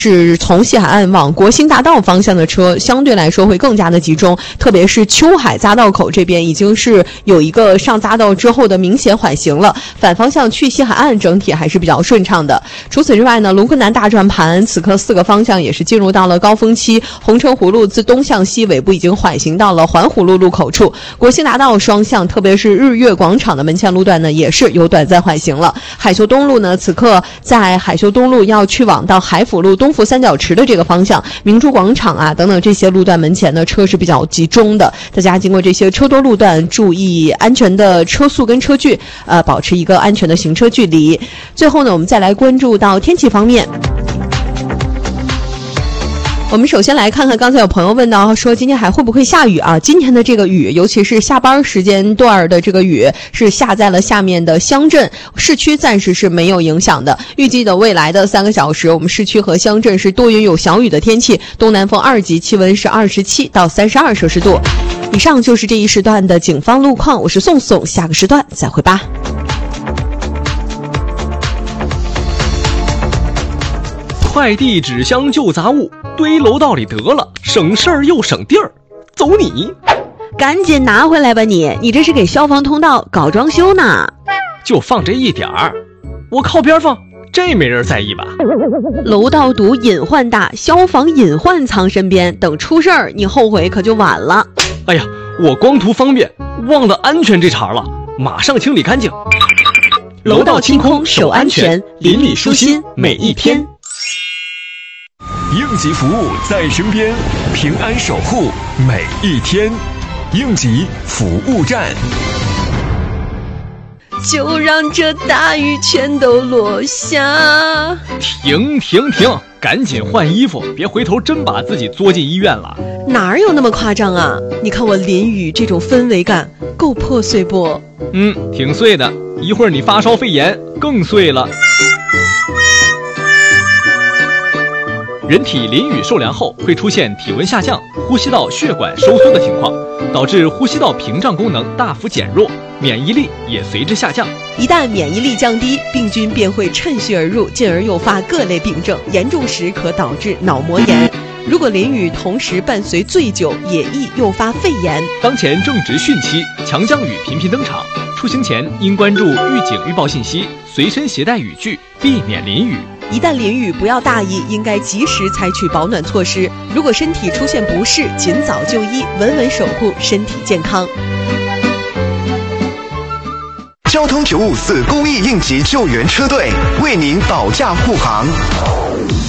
是从西海岸往国兴大道方向的车相对来说会更加的集中，特别是秋海匝道口这边已经是有一个上匝道之后的明显缓行了，反方向去西海岸整体还是比较顺畅的。除此之外呢，龙昆南大转盘此刻4个方向也是进入到了高峰期，红城湖路自东向西尾部已经缓行到了环湖路路口处，国兴大道双向特别是日月广场的门前路段呢也是有短暂缓行了。海秀东路呢此刻在海秀东路要去往到海府路东富三角池的这个方向，明珠广场啊等等这些路段门前呢车是比较集中的，大家经过这些车多路段注意安全的车速跟车距，保持一个安全的行车距离。最后呢，我们再来关注到天气方面。我们首先来看看，刚才有朋友问到说今天还会不会下雨啊？今天的这个雨，尤其是下班时间段的这个雨，是下在了下面的乡镇，市区暂时是没有影响的。预计的未来的3个小时，我们市区和乡镇是多云有小雨的天气，东南风2级，气温是27到32摄氏度。以上就是这一时段的警方路况，我是宋宋，下个时段再会吧。 快递、纸箱、旧杂物堆楼道里得了，省事儿又省地儿。走你！ 赶紧拿回来吧你这是给消防通道搞装修呢。 就放这一点儿，我靠边放，这没人在意吧？ 楼道堵隐患大，消防隐患藏身边，等出事儿你后悔可就晚了。 哎呀，我光图方便，忘了安全这茬了，马上清理干净。 楼道清空守安全，邻里舒心每一天。 应急服务在身边，平安守护每一天。应急服务站。 就让这大雨全都落下。 停，赶紧换衣服，别回头真把自己作进医院了。 哪有那么夸张啊？你看我淋雨这种氛围感够破碎不？ 挺碎的，一会儿你发烧肺炎更碎了。人体淋雨受凉后会出现体温下降、呼吸道血管收缩的情况，导致呼吸道屏障功能大幅减弱，免疫力也随之下降。 一旦免疫力降低，病菌便会趁虚而入，进而诱发各类病症，严重时可导致脑膜炎。如果淋雨同时伴随醉酒，也易诱发肺炎。 当前正值汛期，强降雨频频登场，出行前应关注预警预报信息，随身携带雨具，避免淋雨。 一旦淋雨不要大意，应该及时采取保暖措施。如果身体出现不适，尽早就医，稳稳守护身体健康。 交通954公益应急救援车队为您保驾护航。